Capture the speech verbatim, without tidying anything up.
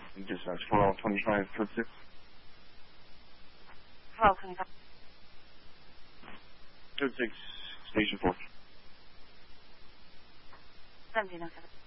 Dispatch twelve twenty-five, code six. twelve twenty-five. Code six, station four. seventeen oh seven.